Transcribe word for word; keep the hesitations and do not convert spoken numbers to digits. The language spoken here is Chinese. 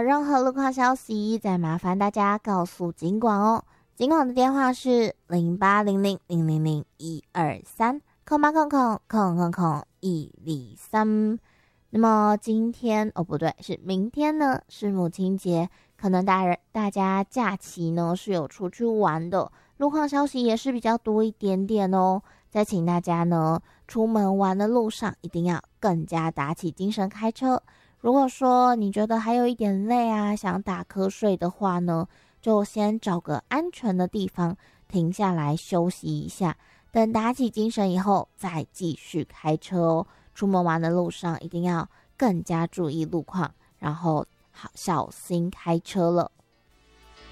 任何路况消息，再麻烦大家告诉警广哦。警广的电话是零八零零零零零一二三空八空空空空空一零三。那么今天哦不对，是明天呢，是母亲节，可能大人大家假期呢是有出去玩的，路况消息也是比较多一点点哦。再请大家呢，出门玩的路上一定要更加打起精神开车。如果说你觉得还有一点累啊，想打瞌睡的话呢，就先找个安全的地方停下来休息一下，等打起精神以后再继续开车哦。出门玩的路上一定要更加注意路况，然后好小心开车了。